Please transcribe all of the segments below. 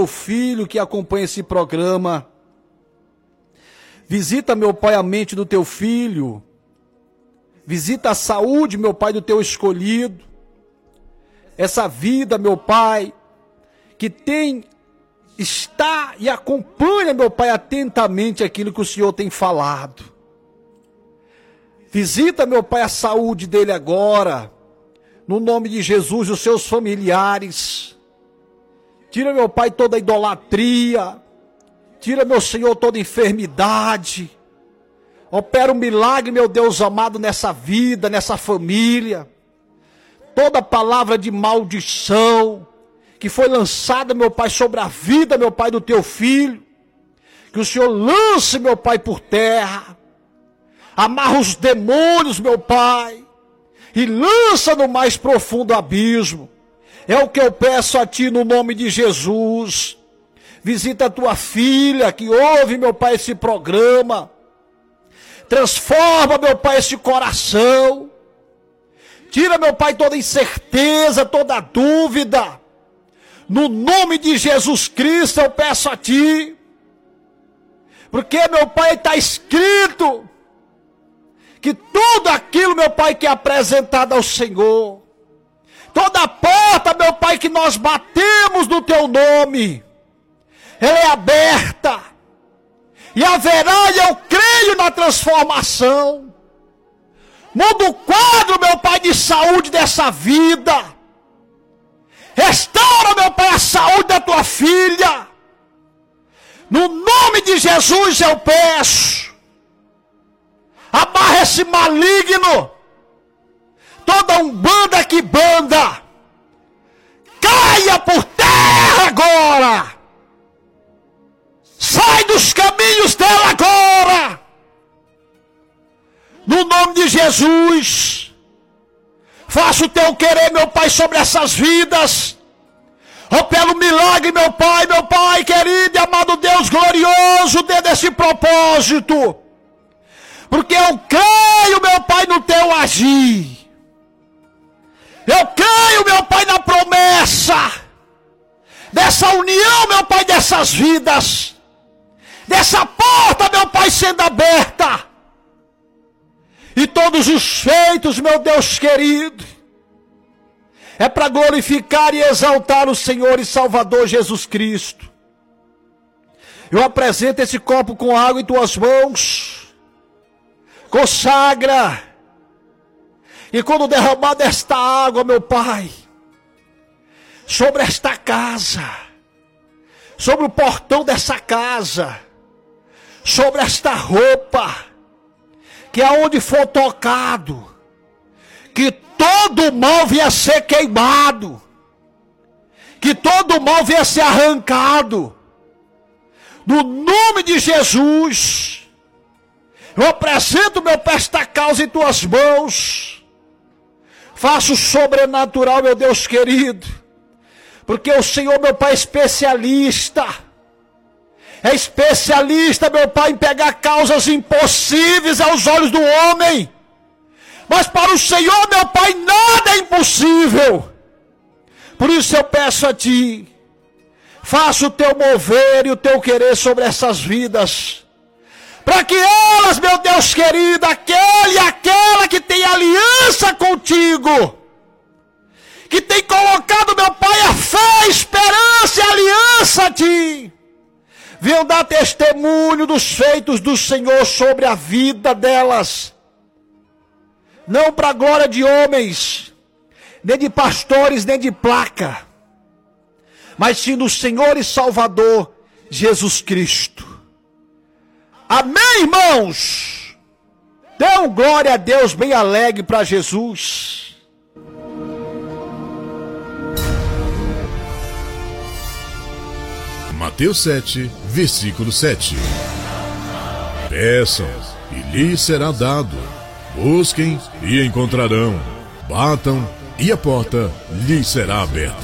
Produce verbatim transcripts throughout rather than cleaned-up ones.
O filho que acompanha esse programa. Visita, meu Pai, a mente do teu filho. Visita a saúde, meu Pai, do teu escolhido. Essa vida, meu Pai, que tem, está e acompanha, meu Pai, atentamente aquilo que o Senhor tem falado. Visita, meu Pai, a saúde dele agora. No nome de Jesus, os seus familiares. Tira, meu Pai, toda a idolatria. Tira, meu Senhor, toda enfermidade. Opera um milagre, meu Deus amado, nessa vida, nessa família. Toda palavra de maldição que foi lançada, meu Pai, sobre a vida, meu Pai, do teu filho. Que o Senhor lance, meu Pai, por terra. Amarra os demônios, meu Pai. E lança no mais profundo abismo. É o que eu peço a Ti no nome de Jesus. Visita a tua filha que ouve, meu Pai, esse programa. Transforma, meu Pai, esse coração. Tira, meu Pai, toda incerteza, toda dúvida. No nome de Jesus Cristo eu peço a Ti. Porque, meu Pai, está escrito que tudo aquilo, meu Pai, que é apresentado ao Senhor, toda porta, meu Pai, que nós batemos no Teu nome, ela é aberta. E haverá, e eu creio na transformação. Muda o quadro, meu Pai, de saúde dessa vida. Restaura, meu Pai, a saúde da tua filha. No nome de Jesus eu peço. Amarra esse maligno. Toda umbanda que banda. Caia por terra agora. Sai dos caminhos dela agora. No nome de Jesus. Faça o teu querer, meu Pai, sobre essas vidas. Opera o milagre, meu Pai, meu Pai querido e amado Deus glorioso, dentro desse propósito. Porque eu creio, meu Pai, no teu agir. Eu creio, meu Pai, na promessa dessa união, meu Pai, dessas vidas. Dessa porta, meu Pai, sendo aberta. E todos os feitos, meu Deus querido, é para glorificar e exaltar o Senhor e Salvador Jesus Cristo. Eu apresento esse copo com água em tuas mãos. Consagra. E quando derramar desta água, meu Pai, sobre esta casa, sobre o portão dessa casa, sobre esta roupa, que aonde for tocado, que todo mal venha a ser queimado, que todo mal venha a ser arrancado, no nome de Jesus. Eu apresento, meu Pai, esta causa em tuas mãos. Faça o sobrenatural, meu Deus querido, porque o Senhor, meu Pai, é especialista. É especialista, meu Pai, em pegar causas impossíveis aos olhos do homem. Mas para o Senhor, meu Pai, nada é impossível. Por isso eu peço a Ti, faça o Teu mover e o Teu querer sobre essas vidas. Para que elas, meu Deus querido, aquele e aquela que tem aliança contigo, que tem colocado, meu Pai, a fé, a esperança e a aliança a Ti, venham dar testemunho dos feitos do Senhor sobre a vida delas. Não para a glória de homens, nem de pastores, nem de placa, mas sim do Senhor e Salvador Jesus Cristo. Amém, irmãos? Dê glória a Deus bem alegre para Jesus. Mateus sete, versículo sete. Peçam e lhes será dado. Busquem e encontrarão. Batam e a porta lhes será aberta.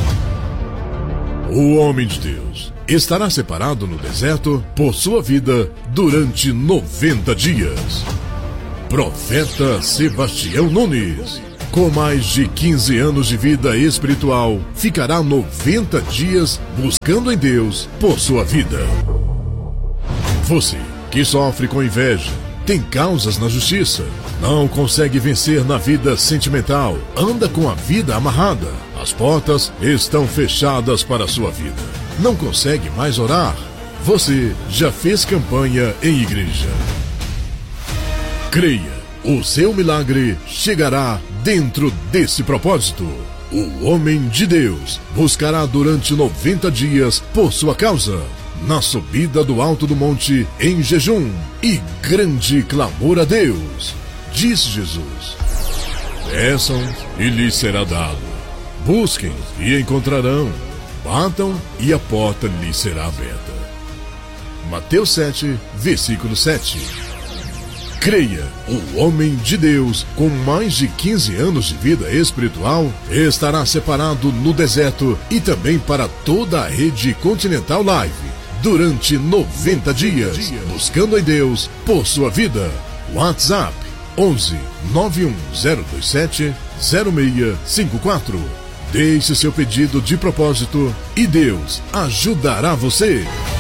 O homem de Deus estará separado no deserto por sua vida durante noventa dias. Profeta Sebastião Nunes. com mais de quinze anos de vida espiritual, ficará noventa dias buscando em Deus por sua vida. Você que sofre com inveja, tem causas na justiça, não consegue vencer na vida sentimental, anda com a vida amarrada, as portas estão fechadas para a sua vida, não consegue mais orar, você já fez campanha em igreja. Creia, o seu milagre chegará dentro desse propósito. O homem de Deus buscará durante noventa dias por sua causa, na subida do alto do monte em jejum e grande clamor a Deus. Diz Jesus: peçam e lhes será dado, busquem e encontrarão, batam e a porta lhes será aberta. Mateus sete, versículo sete. Creia, o homem de Deus, com mais de quinze anos de vida espiritual, estará separado no deserto e também para toda a rede Continental Live, durante noventa dias, buscando em Deus por sua vida. WhatsApp onze nove um zero dois sete zero seis cinco quatro. Deixe seu pedido de propósito e Deus ajudará você.